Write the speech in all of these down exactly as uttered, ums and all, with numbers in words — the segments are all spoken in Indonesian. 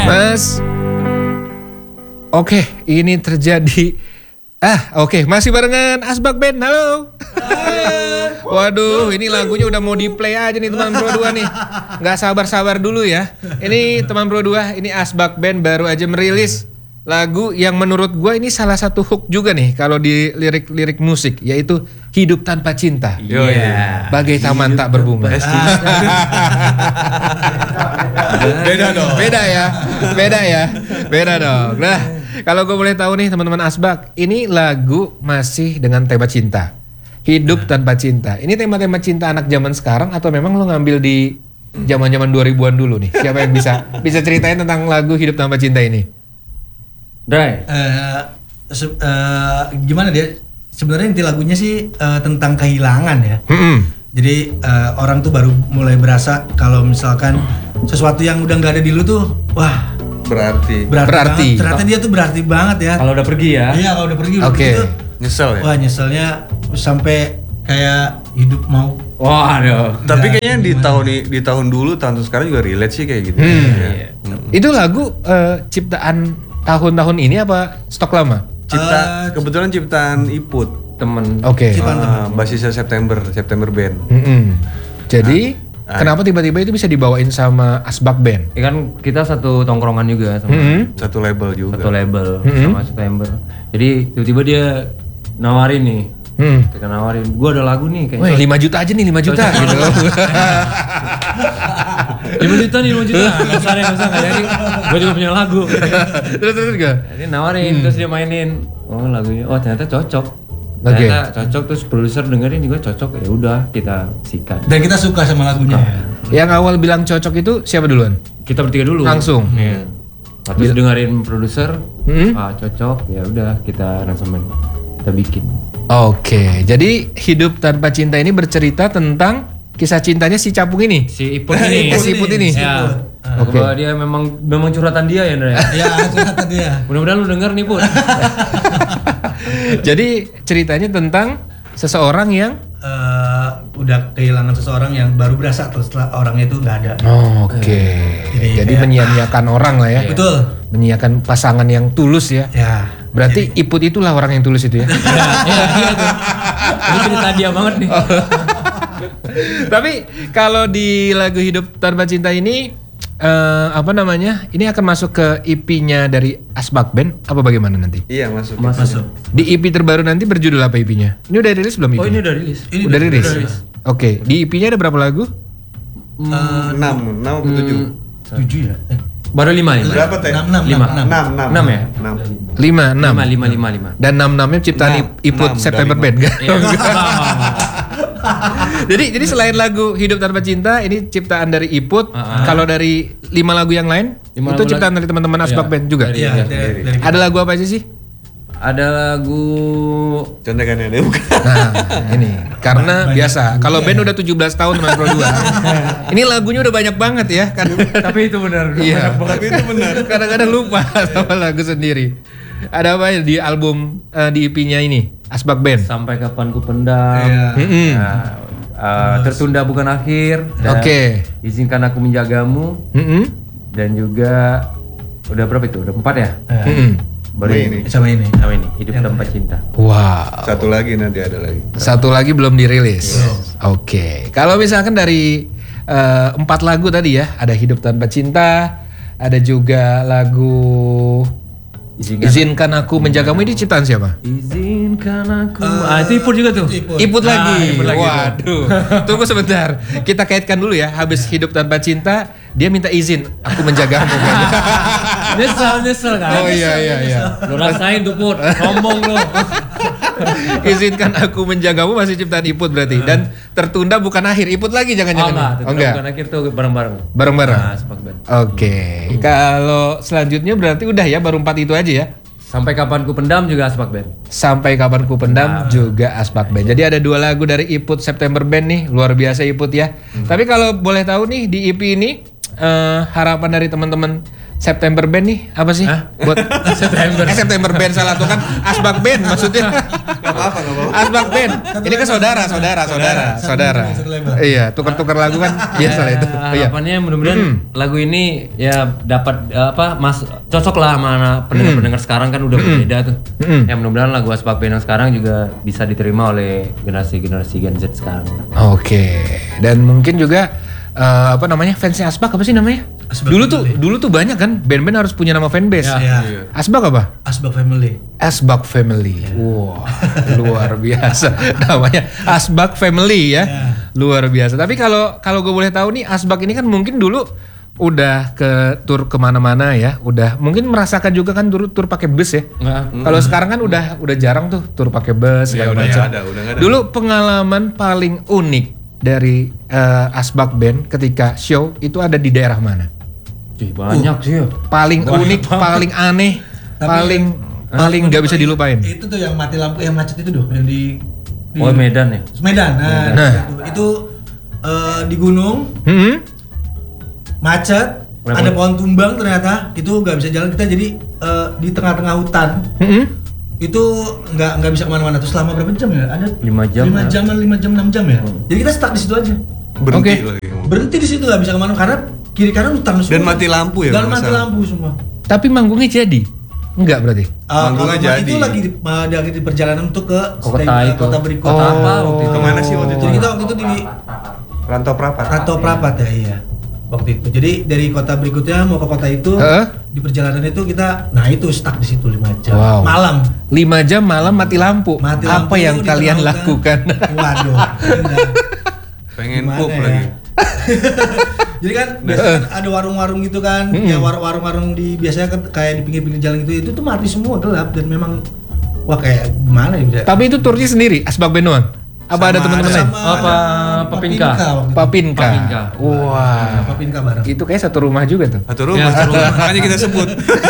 Mas. Oke, ini terjadi. Ah, oke, masih barengan Asbak Band. Halo. Waduh, ini lagunya udah mau di play aja nih teman Pro dua nih. Nggak sabar-sabar dulu ya. Ini teman Pro dua, ini Asbak Band baru aja merilis lagu yang menurut gue ini salah satu hook juga nih kalau di lirik-lirik musik, yaitu Hidup Tanpa Cinta. Iya. Yeah. Bagai taman tak berbunga. Beda dong. Beda ya. Beda ya. Beda dong. Nah, kalau gue boleh tahu nih teman-teman Asbak, ini lagu masih dengan tema cinta. Hidup tanpa cinta. Ini tema-tema cinta anak zaman sekarang atau memang lo ngambil di zaman-zaman dua ribuan dulu nih? Siapa yang bisa bisa ceritain tentang lagu Hidup Tanpa Cinta ini? Dray, uh, se- uh, gimana dia? Sebenarnya inti lagunya sih uh, tentang kehilangan ya. Mm-hmm. Jadi uh, orang tuh baru mulai berasa kalau misalkan sesuatu yang udah nggak ada di lu tuh, wah Berarti. berarti. Berarti. banget. Ternyata dia tuh berarti banget ya. kalau udah pergi ya. Iya kalau udah pergi udah Oke. pergi tuh, Nyesel ya. wah nyeselnya sampai kayak hidup mau. Wah, aduh. Tapi Nggak, kayaknya di gimana? tahun i- di tahun dulu, tahun sekarang juga relate sih kayak gitu. Hmm. Ya. Itu lagu eh, ciptaan tahun-tahun ini apa stok lama? Cipta Eh, kebetulan ciptaan Iput. Temen. Oke. Ciptaan Ah, basisnya September, September Band. Mm-mm. Jadi Ah. kenapa tiba-tiba itu bisa dibawain sama Asbak Band? Ya kan kita satu tongkrongan juga sama Mm-mm. Satu label juga. satu label Mm-hmm. sama September. Jadi tiba-tiba dia nawarin nih. Hmm. Kita nawarin, gua ada lagu nih Wah, kayaknya. lima juta aja nih, lima juta gitu. lima juta nih, lima juta. Enggak usah, enggak usah, enggak jadi. Gua juga punya lagu. terus terus gak? Jadi nawarin, terus dia mainin. Oh, lagunya. Oh, ternyata cocok. Oke. Ternyata cocok, terus produser dengerin juga cocok. Ya udah, kita sikat. Dan kita suka sama lagunya. Yang awal bilang cocok itu siapa duluan? Kita bertiga dulu. Langsung? Iya. Terus dengerin produser, Hmm? ah cocok, ya udah kita aransemen, kita bikin. Oke, jadi Hidup Tanpa Cinta ini bercerita tentang kisah cintanya si Capung ini. Si Iput ini. Eh, si Iput ini. Ya. Oke. Bahwa dia memang memang curhatan dia ya, Ndra. Ya ternyata dia. Mudah-mudahan lu denger nih, Put. Jadi ceritanya tentang seseorang yang Eh, udah kehilangan seseorang yang baru berasa setelah orangnya itu nggak ada. oh, oke. Jadi Jadi kayak- menyia-nyiakan orang lah ya. Betul. Menyiakan pasangan yang tulus ya. Ya. Berarti Iput itulah orang yang tulus itu ya. Iya, iya, iya tuh. Ini cerita dia banget nih. Tapi kalau di lagu Hidup Tanpa Cinta ini eh, apa namanya? Ini akan masuk ke E P-nya dari Asbak Band apa bagaimana nanti? Iya, masuk. Masuk. Di E P terbaru nanti berjudul apa E P-nya? Ini udah rilis belum E P? Oh, ini udah rilis. Ini udah rilis. Oke, di E P-nya ada berapa lagu? enam, enam atau tujuh? Tujuh ya. Eh, Baru lima nih. Berapa teh? enam, enam, Lima. enam, enam. Enam, enam. Enam ya? Enam. Lima, enam. Lima, lima, lima, lima. Dan enam-enamnya ciptaan Enam, I- Iput enam, September dari Band kan? Iya. jadi jadi selain lagu Hidup Tanpa Cinta ini ciptaan dari Iput. Uh-huh. Kalau dari lima lagu yang lain Lima itu lagu ciptaan lagi. dari teman-teman Asbak Iya, Band juga. dari- Iya, Iya, dari, dari Ada lagu apa aja sih? Ada lagu Contekannya deh bukan. Nah, ini karena Banyak biasa juga kalau band ya. udah tujuh belas tahun teman Pro dua. Ini lagunya udah banyak banget ya kan. tapi itu benar. Iya. Tapi itu benar. Kadang-kadang lupa sama lagu sendiri. Ada apa ya di album eh, di E P-nya ini Asbak Band? Sampai kapan ku pendam. Iya. Mm-mm. Nah, uh, tertunda bukan akhir. Dan Oke. Izinkan aku menjagamu. Mm-mm. Dan juga udah berapa itu? Udah empat ya? Eh, Mm-mm. Baru Sama ini. ini. sama ini. Sama ini. Hidup tanpa cinta. Wow. Satu lagi nanti ada lagi. Satu lagi belum dirilis. Oke. Kalau misalkan dari eh, empat lagu tadi ya, ada Hidup Tanpa Cinta, ada juga lagu Izinkan. Izinkan Aku Menjagamu, ini ciptaan siapa? Izinkan aku. ah, itu Iput juga tuh. Iput. Iput lagi. Ah, Iput lagi. Waduh. Tunggu sebentar. Kita kaitkan dulu ya. Habis Hidup Tanpa Cinta, dia minta izin aku menjagamu. Nyesel, nyesel kan? Oh iya iya iya. Lu rasain tuh Put. Sombong lu. Izinkan Aku Menjagamu masih ciptaan Iput berarti. Dan tertunda bukan akhir. Iput lagi Oh jangan-jangan. enggak, oh tetap enggak. bukan akhir tuh bareng-bareng. Bareng-bareng. Nah, sepak band. Oke. Kalau selanjutnya berarti udah ya baru empat itu aja ya. Sampai kapan ku pendam juga sepak band. Sampai Kapan Ku Pendam juga Asbak Band. Jadi ada dua lagu dari Iput September Band nih, luar biasa Iput ya. Tapi kalau boleh tahu nih di E P ini eh, harapan dari teman-teman September Band nih apa sih? Hah? Buat September. eh September Band salah tuh kan Asbak Band maksudnya. Gak apa-apa, gak apa-apa. Asbak Band. Ini kan saudara, saudara, saudara, saudara. Satu label. Iya, tukar-tukar lagu kan biasa lah itu. Ya, Iya. harapannya mudah-mudahan Hmm. lagu ini ya dapat eh, apa mas cocok lah sama anak pendengar-pendengar sekarang kan udah berbeda tuh. Hmm. Ya mudah-mudahan lagu Asbak Band yang sekarang juga bisa diterima oleh generasi-generasi Gen Z sekarang. Oke. Dan mungkin juga eh, apa namanya fansnya Asbak apa sih namanya? Asbak dulu tuh Family. dulu tuh banyak kan band-band harus punya nama fanbase. Ya. Iya. Asbak apa? Asbak Family. Asbak Family. Wah, luar biasa namanya Asbak Family ya. Ya. Luar biasa. Tapi kalau kalau gue boleh tahu nih Asbak ini kan mungkin dulu udah ke tur kemana-mana ya, udah mungkin merasakan juga kan tur tur pakai bus ya. Nggak. Kalau sekarang kan udah udah jarang tuh tur pakai bus Iya, segala udah macam. nggak ada, udah nggak ada. Dulu pengalaman paling unik dari eh, Asbak Band ketika show itu ada di daerah mana? Cih, banyak sih ya. Paling unik, paling aneh, Tapi- paling paling nggak bisa dilupain. Itu tuh yang mati lampu yang macet itu tuh yang di, di Oh Medan ya. Medan. Nah, Nah. itu, itu eh, di gunung Hmm? macet, Berapa? ada pohon tumbang ternyata itu nggak bisa jalan kita jadi eh, di tengah-tengah hutan Hmm? itu nggak nggak bisa kemana-mana tuh selama berapa jam ya? Ada Lima jam lima ya? jaman, lima jam, enam jam ya. Jadi kita stuck di situ aja. Berhenti Oke. lagi. Berhenti di situ nggak bisa kemana karena kiri kanan hutan semua. Dan mati lampu ya, Dan kalau mati nggak salah. lampu semua. Tapi manggungnya jadi? Enggak berarti? Ah, Manggungnya kalau jadi. itu lagi di, uh, lagi di perjalanan untuk ke Kota stage- itu. kota berikutnya. Kota apa waktu itu? Kemana sih waktu itu? Jadi kita waktu itu di Rantau Prapat. Rantau Prapat ya, iya. Waktu itu. Jadi dari kota berikutnya mau ke kota itu, Heeh. di perjalanan itu kita, nah itu stuck di situ lima jam. Wow. Malam. lima jam malam mati lampu. Mati Apa lampu yang di kalian tengah lakukan? hutan. Waduh. enggak. Pengen Gimana pup ya? lagi. Jadi kan biasanya kan ada warung-warung gitu kan, ya war- warung-warung di biasanya kan kayak di pinggir-pinggir jalan gitu, itu tuh mati semua gelap dan memang wah kayak gimana ya bisa. Tapi itu turnya sendiri, Asbak Band doang? Apa ada Sama- teman-teman lain? sama Apa ada Papinka? waktu itu. Papinka. Papinka. Wah. Papinka bareng. Itu kayak satu rumah juga tuh. Satu rumah, Ya, satu rumah. makanya kita sebut.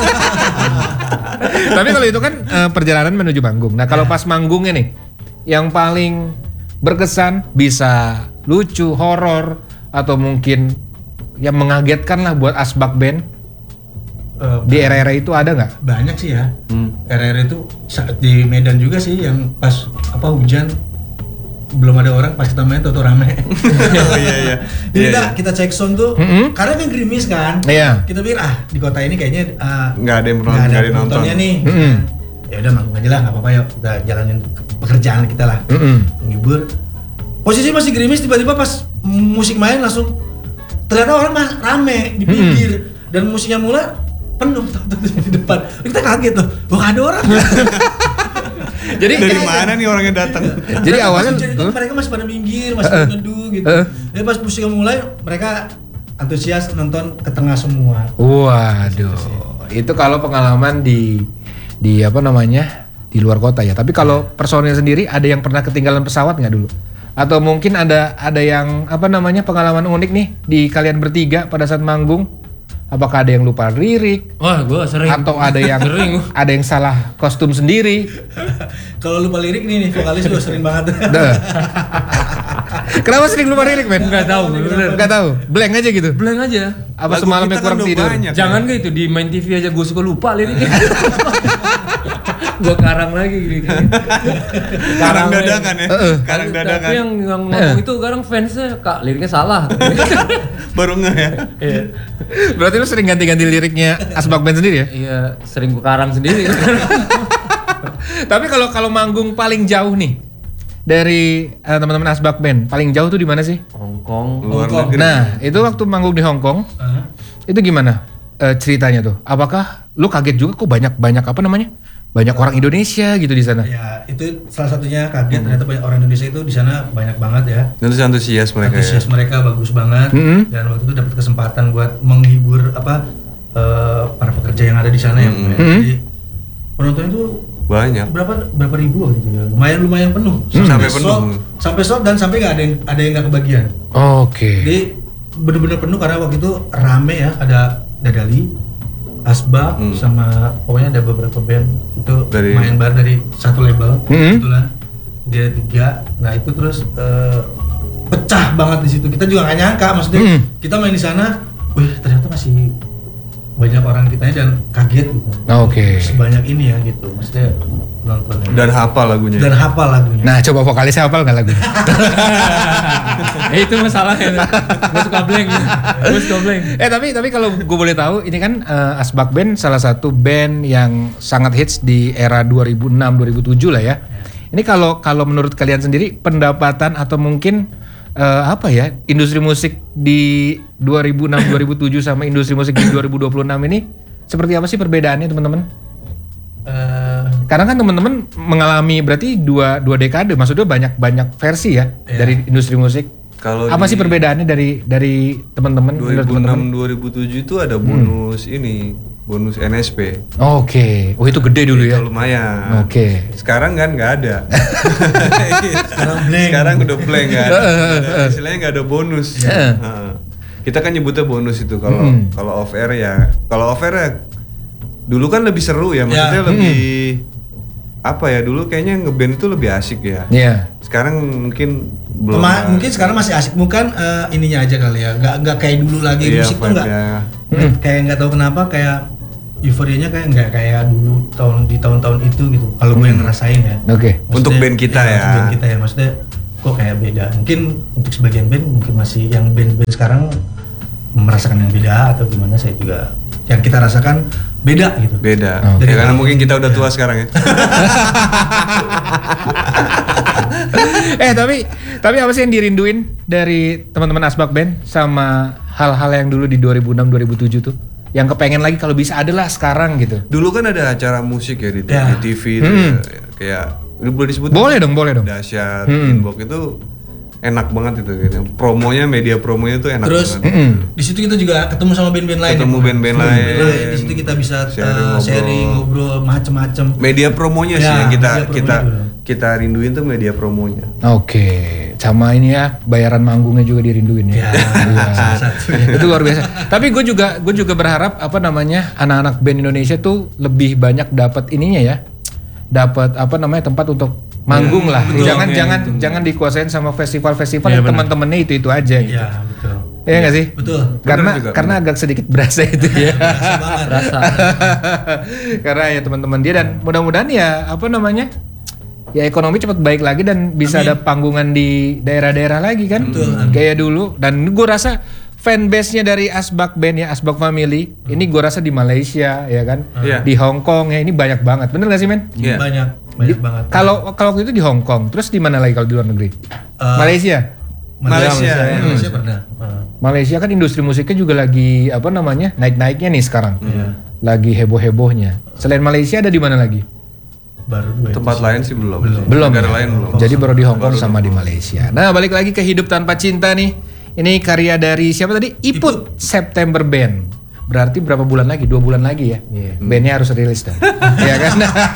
Tapi kalau itu kan eh, perjalanan menuju manggung. Nah, kalau pas manggungnya nih, yang paling berkesan bisa lucu, horor atau mungkin yang mengagetkan lah buat Asbak Band Eh, di era-era itu ada nggak? banyak sih ya. Hmm. R R itu saat di Medan juga sih yang pas apa hujan belum ada orang pas kita main tuh rame. Oh iya iya. Jadi Iya, kita iya. kita cek sound tuh Mm-mm. karena kan gerimis kan. Iya. Kita pikir ah di kota ini kayaknya ah, Nggak ada yang nggak nonton, nggak ada yang nonton. penontonnya nih. Mm-mm. Ya udah manggung aja lah nggak apa-apa yuk kita jalanin pekerjaan kita lah. Mm-mm. Menghibur. Posisi masih gerimis tiba-tiba pas musik main langsung ternyata orang mas rame di pinggir dan musiknya mulai penuh tuh, tuh, tuh, di depan. Kita kaget tuh. Wah ada orang. Jadi Dari mana nih orang yang datang? Jadi Mereka awalnya masih- jadi huh? mereka masih pada minggir, masih Heeh. pada neduh gitu. Heeh. Jadi pas musiknya mulai, mereka antusias nonton ke tengah semua. Waduh, itu kalau pengalaman di di apa namanya di luar kota ya. Tapi kalau personil sendiri ada yang pernah ketinggalan pesawat nggak dulu? Atau mungkin ada ada yang apa namanya pengalaman unik nih di kalian bertiga pada saat manggung? Apakah ada yang lupa lirik? Wah, gua sering. Atau ada yang Sering. ada yang salah kostum sendiri? Kalau lupa lirik nih, nih vokalis gue sering banget. Duh. Kenapa sering lupa lirik, men? Nggak tahu, bener. Nggak tahu. Blank aja gitu. Blank aja. Apa Lagu semalamnya kita kan kurang udah tidur? banyak. Jangan kayak itu di main T V aja gue suka lupa liriknya. Gua karang lagi gini. Karang dadakan ya. Heeh. Karang Tapi dadakan. yang yang ngomong itu sekarang fansnya kak liriknya salah. Baru nggak ya? Iya. Berarti lu sering ganti-ganti liriknya Asbak Band sendiri ya? Iya, sering gua karang sendiri. Tapi kalau kalau manggung paling jauh nih dari eh, teman-teman Asbak Band, paling jauh tuh di mana sih? Hongkong. Luar Hongkong. negeri. Nah, itu waktu manggung di Hong Kong, Hah? itu gimana eh, ceritanya tuh? Apakah lu kaget juga kok banyak-banyak apa namanya? Banyak orang Indonesia gitu di sana? Ya itu salah satunya kaget ternyata banyak orang Indonesia itu di sana banyak banget ya. Dan terus antusias mereka Antusias ya. mereka bagus banget Mm-mm. dan waktu itu dapat kesempatan buat menghibur apa eh, para pekerja yang ada di sana ya. Mm-mm. Jadi penonton itu Banyak. berapa berapa ribu waktu itu ya. Lumayan lumayan penuh. Sampai sold- penuh. Sampai sold dan sampai nggak ada yang ada yang nggak kebagian. Oke. Jadi bener-bener penuh karena waktu itu rame ya, ada Dadali, Asbak, Hmm. sama pokoknya ada beberapa band itu Dari- main bar dari satu label Hmm. kebetulan. Jadi ada tiga. Nah itu terus eh, pecah banget di situ. Kita juga nggak nyangka, maksudnya Hmm. kita main di sana, wih ternyata masih banyak orang ditanya dan kaget gitu. Oke. Sebanyak ini ya gitu, maksudnya nontonnya. Dan hafal lagunya. Dan hafal lagunya. Nah, coba vokalisnya hafal nggak lagunya? Eh, itu masalahnya. Gue suka blank. Gue suka blank. eh tapi tapi kalau gue boleh tahu, ini kan uh, Asbak Band salah satu band yang sangat hits di era dua ribu enam dua ribu tujuh lah ya. Ini kalau kalau menurut kalian sendiri pendapatan atau mungkin uh, apa ya, industri musik di dua ribu enam dua ribu tujuh sama industri musik di dua ribu dua puluh enam ini seperti apa sih perbedaannya teman-teman? Uh, Karena kan teman-teman mengalami berarti dua dua dekade, maksudnya banyak banyak versi ya Iya. dari industri musik. Kalau Apa di sih perbedaannya dari dari teman-teman? dua menurut ribu teman-teman? enam dua ribu tujuh itu ada bonus ini, bonus N S P. Oke, oh itu gede dulu ya. Itu lumayan. Oke. Sekarang kan nggak ada. Sekarang blank. Sekarang udah blank kan. Ada- Istilahnya nggak ada bonus. Iya. Heeh. Kita kan nyebutnya bonus itu kalau Mm. kalau off air ya. Kalau off air ya dulu kan lebih seru ya, maksudnya Ya. lebih apa ya, dulu kayaknya ngeband itu lebih asik ya. Iya. Sekarang mungkin belum. Pema- mungkin sekarang masih asik, bukan eh, ininya aja kali ya, nggak nggak kayak dulu lagi. Iya, Musik tuh nggak vibe-nya. nggak- kayak nggak tahu kenapa kayak euforianya kayak nggak kayak dulu tahun di tahun-tahun itu gitu. Kalau gue yang ngerasain ya. Oke. Maksudnya, Untuk band kita ya. Untuk band kita ya, maksudnya kok kayak beda. Mungkin untuk sebagian band mungkin masih yang band-band sekarang merasakan yang beda atau gimana, saya juga yang kita rasakan beda gitu. Beda. Oke. Ya, karena mungkin kita udah tua sekarang ya. eh tapi tapi apa sih yang dirinduin dari teman-teman Asbak Band sama hal-hal yang dulu di dua ribu enam dua ribu tujuh tuh? Yang kepengen lagi kalau bisa ada lah sekarang gitu. Dulu kan ada acara musik ya di, Ya. di T V itu Hmm. ya, kayak itu boleh disebut Boleh dong, boleh dong. Dahsyat, Hmm. Inbox itu enak banget itu gitu. Promonya, media promonya tuh enak Terus banget. Mm-mm. di situ kita juga ketemu sama band-band lain. Ketemu ya, band-band Ketemu lain. band-band Di situ kita bisa eh, Sharing, sharing, ngobrol. ngobrol, macem-macem. Media promonya sih Ya, yang kita media promonya kita dulu. kita rinduin tuh media promonya. Oke, sama ini ya bayaran manggungnya juga dirinduin ya. Ya, Iya. salah satu ya. Itu luar biasa. Tapi gue juga gue juga berharap apa namanya anak-anak band Indonesia tuh lebih banyak dapat ininya ya, dapat apa namanya tempat untuk manggung lah. betul, jangan ya, jangan betul. jangan dikuasain sama festival-festival Ya, yang benar. teman-temannya itu itu aja. Gitu. Iya, betul. Iya nggak sih? Betul. Karena juga, karena agak sedikit berasa itu ya. Berasa banget. Rasa. Karena ya teman-teman dia dan mudah-mudahan ya apa namanya ya ekonomi cepat baik lagi dan bisa Amin. ada panggungan di daerah-daerah lagi kan. Betul, amin. Kayak dulu dan gue rasa fanbase-nya dari Asbak Band ya Asbak Family ini gue rasa di Malaysia ya kan, Iya. di Hong Kong ya ini banyak banget. Bener gak sih men? Iya. Banyak, banyak Di- banget. Kalau kalau waktu itu di Hong Kong, terus di mana lagi kalau di luar negeri? Eh, Malaysia. Malaysia. Malaysia, Hmm. Malaysia pernah. Eh, Malaysia kan industri musiknya juga lagi apa namanya naik-naiknya nih sekarang, lagi heboh-hebohnya. Selain Malaysia ada di mana lagi? baru dua Tempat itu. lain sih belum. Belum. Negara ya? lain belum. Jadi baru di Hong Kong sama di Malaysia. Nah balik lagi ke Hidup Tanpa Cinta nih. Ini karya dari siapa tadi? Iput September Band. Berarti berapa bulan lagi? Dua bulan lagi ya. Bandnya harus rilis dah. Iya kan?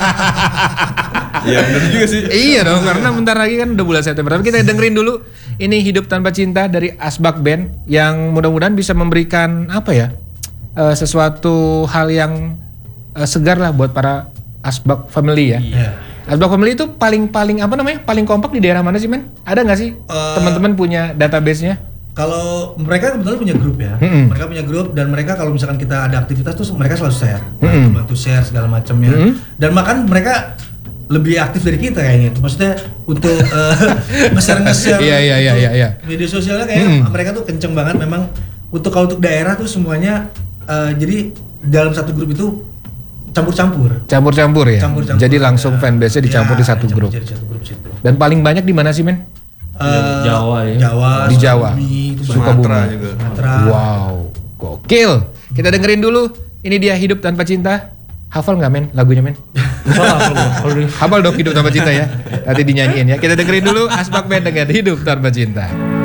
Iya benar juga sih. Iya dong, karena bentar lagi kan udah bulan September. Tapi kita dengerin dulu ini Hidup Tanpa Cinta dari Asbak Band yang mudah-mudahan bisa memberikan apa ya? eh, sesuatu hal yang eh, segar lah buat para Asbak Family ya. Iya. Asbak Family itu paling-paling apa namanya? Paling kompak di daerah mana sih, men? Ada nggak sih Eh, teman-teman punya database-nya? Kalau mereka kebetulan punya grup ya, Mm-mm. mereka punya grup dan mereka kalau misalkan kita ada aktivitas tuh mereka selalu share, Mm-mm. bantu share segala macamnya. Mm-mm. Dan bahkan mereka lebih aktif dari kita kayaknya. Maksudnya untuk eh, nge-share nge-share Iya, iya, iya, untuk iya, iya. media sosialnya kayak Mm. mereka tuh kenceng banget. Memang untuk kalau untuk daerah tuh semuanya eh, jadi dalam satu grup itu campur-campur. Campur-campur ya. Campur-campur. Jadi langsung Ya. fanbase-nya dicampur Ya, di satu dicampur grup. Jadi satu grup situ. Dan paling banyak di mana sih, men? Eh, Jawa ya. Jawa, Di Jawa. Sukabumi, itu Sukabumi. Sumatera juga. Sumatera. Wow, gokil. Kita dengerin dulu. Ini dia Hidup Tanpa Cinta. Hafal nggak, men? Lagunya, men? Salah kalau kalau di Hafal dong Hidup Tanpa Cinta ya. Nanti dinyanyiin ya. Kita dengerin dulu Asbak Band dengan Hidup Tanpa Cinta.